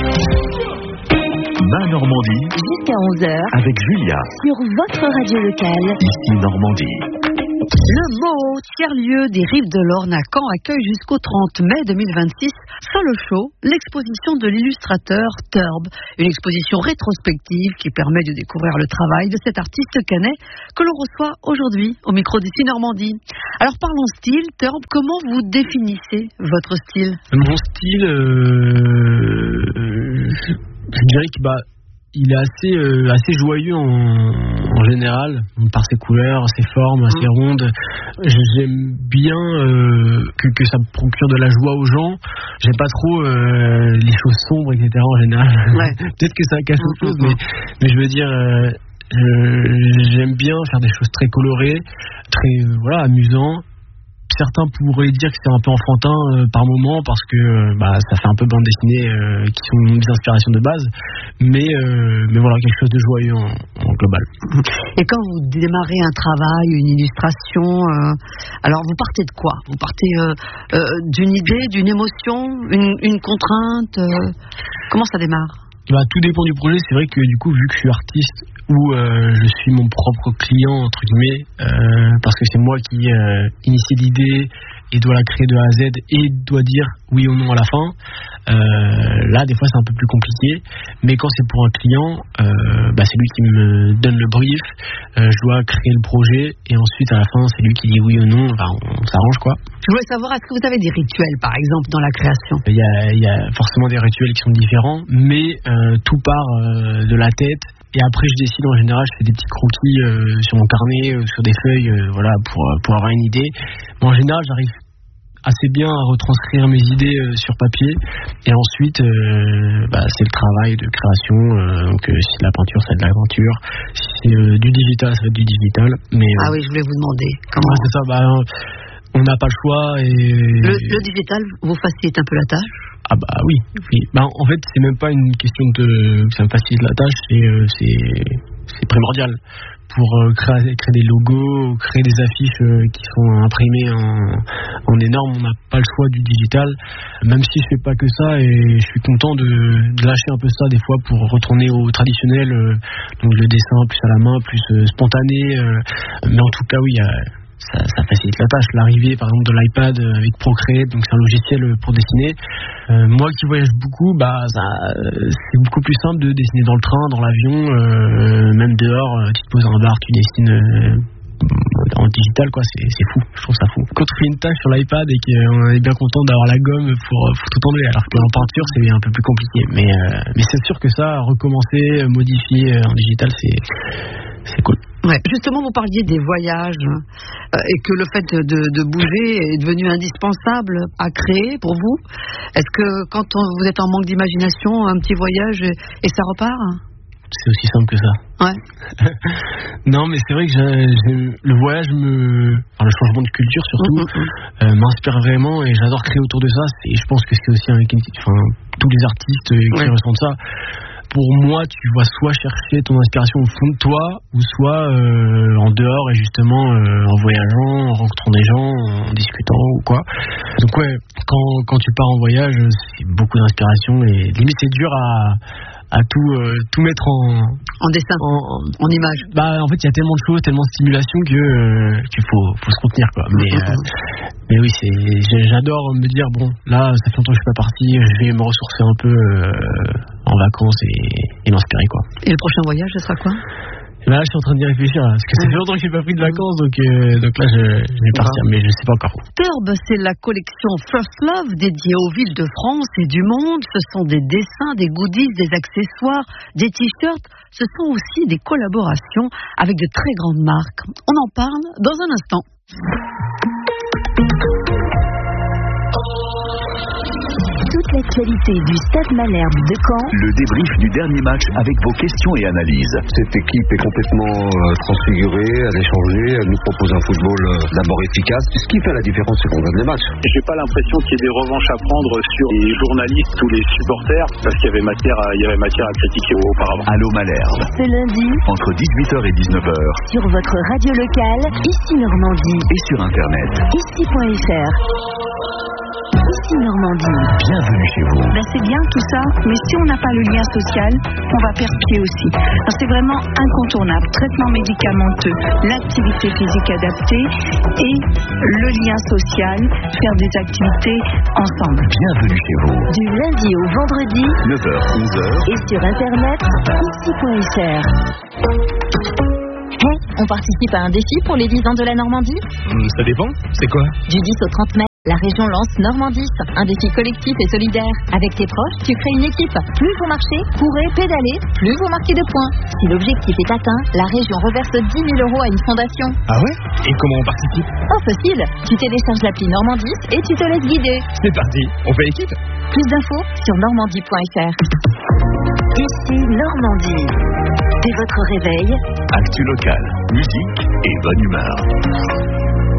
Ma Normandie. Jusqu'à 11h. Avec Julia. Sur votre radio locale. Ici Normandie. Le MOO, tiers-lieu des Rives de l'Orne à Caen, accueille jusqu'au 30 mai 2026, Solo Show, l'exposition de l'illustrateur Turb. Une exposition rétrospective qui permet de découvrir le travail de cet artiste canet que l'on reçoit aujourd'hui au micro d'ici Normandie. Alors parlons style, Turb, comment vous définissez votre style ? Mon style, je dirais que il est assez joyeux en général, par ses couleurs, ses formes, ses rondes. J'aime bien que ça procure de la joie aux gens. J'aime pas trop les choses sombres, etc. en général. Ouais. Peut-être que ça cache autre chose, mais je veux dire, j'aime bien faire des choses très colorées, très amusants. Certains pourraient dire que c'est un peu enfantin par moment parce que ça fait un peu bande dessinée qui sont des inspirations de base, mais voilà, quelque chose de joyeux en global. Et quand vous démarrez un travail, une illustration, alors vous partez de quoi ? Vous partez d'une idée, d'une émotion, une contrainte comment ça démarre ? Tout dépend du projet. C'est vrai que du coup, vu que je suis artiste ou je suis mon propre client entre guillemets, parce que c'est moi qui initie l'idée et doit la créer de A à Z et doit dire oui ou non à la fin, là des fois c'est un peu plus compliqué, mais quand c'est pour un client, c'est lui qui me donne le brief, je dois créer le projet et ensuite à la fin c'est lui qui dit oui ou non, on s'arrange quoi. Je voulais savoir, est-ce que vous avez des rituels par exemple dans la création ? Il y a forcément des rituels qui sont différents, mais tout part de la tête. Et après, je décide, en général, je fais des petits croquis sur mon carnet, sur des feuilles, pour avoir une idée. Mais en général, j'arrive assez bien à retranscrire mes idées sur papier. Et ensuite, c'est le travail de création. Donc, si c'est de la peinture, c'est de la peinture. Si c'est du digital, ça va être du digital. Mais, oui, je voulais vous demander. Comment c'est ça, on n'a pas le choix. Et le digital vous facilite un peu la tâche ? Oui. En fait, c'est même pas une question que ça me facilite la tâche, c'est primordial pour créer des logos, créer des affiches qui sont imprimées en énorme. On n'a pas le choix du digital, même si je fais pas que ça, et je suis content de lâcher un peu ça des fois pour retourner au traditionnel, donc le dessin plus à la main, plus spontané, mais en tout cas oui, ça facilite la tâche. L'arrivée par exemple de l'iPad avec Procreate, donc c'est un logiciel pour dessiner. Moi qui voyage beaucoup, c'est beaucoup plus simple de dessiner dans le train, dans l'avion, même dehors. Tu te poses dans un bar, tu dessines en digital, quoi. C'est fou, je trouve ça fou. Quand on fait une tâche sur l'iPad et qu'on est bien content d'avoir la gomme pour tout enlever, alors qu'en peinture c'est un peu plus compliqué. Mais c'est sûr que ça, recommencer, modifier en digital, c'est cool. Ouais. Justement, vous parliez des voyages et que le fait de bouger est devenu indispensable à créer pour vous. Est-ce que quand vous êtes en manque d'imagination, un petit voyage et ça repart ? C'est aussi simple que ça. Ouais. Non, mais c'est vrai que le voyage le changement de culture surtout, m'inspire vraiment et j'adore créer autour de ça. Et je pense que c'est aussi tous les artistes qui ressentent ça. Pour moi, tu vas soit chercher ton inspiration au fond de toi, ou soit en dehors et justement en voyageant, en rencontrant des gens, en discutant ou quoi. Donc quand tu pars en voyage, c'est beaucoup d'inspiration et limite c'est dur à tout mettre en dessin, en image. En fait, il y a tellement de choses, tellement de stimulation qu'il faut se contenir quoi. Mais oui, j'adore me dire là, ça fait longtemps que je suis pas parti, je vais me ressourcer un peu en vacances et m'inspirer quoi. Et le prochain voyage, ce sera quoi ? Là, je suis en train d'y réfléchir, parce que ça fait longtemps que j'ai pas pris de vacances, donc là, je vais partir, mais je sais pas encore. Turb, c'est la collection First Love dédiée aux villes de France et du monde. Ce sont des dessins, des goodies, des accessoires, des t-shirts. Ce sont aussi des collaborations avec de très grandes marques. On en parle dans un instant. Toute l'actualité du Stade Malherbe de Caen. Le débrief du dernier match avec vos questions et analyses. Cette équipe est complètement transfigurée, elle est changée, elle nous propose un football d'abord efficace. Ce qui fait la différence, c'est qu'on gagne les matchs. J'ai pas l'impression qu'il y ait des revanches à prendre sur les journalistes ou les supporters, parce qu'il y avait matière à critiquer auparavant. Allô Malherbe. Ce lundi, entre 18h et 19h. Sur votre radio locale, ici Normandie. Et sur Internet. Ici.fr. Ici Normandie. Bienvenue chez vous. C'est bien tout ça, mais si on n'a pas le lien social, on va perdre pied aussi. Alors, c'est vraiment incontournable. Traitement médicamenteux, l'activité physique adaptée et le lien social, faire des activités ensemble. Bienvenue chez vous. Du lundi au vendredi, 9h, 11h. et sur internet, ici.fr. Hey, on participe à un défi pour les 10 ans de la Normandie? Ça dépend, c'est quoi? Du 10 au 30 mai, la région lance Normandie, un défi collectif et solidaire. Avec tes proches, tu crées une équipe. Plus vous marchez, courez, pédalez, plus vous marquez de points. Si l'objectif est atteint, la région reverse 10 000 € à une fondation. Ah ouais? Et comment on participe? Oh, facile, tu télécharges l'appli Normandie et tu te laisses guider. C'est parti, on fait équipe? Plus d'infos sur normandie.fr. Ici Normandie. Dès votre réveil, Actu local, musique et bonne humeur.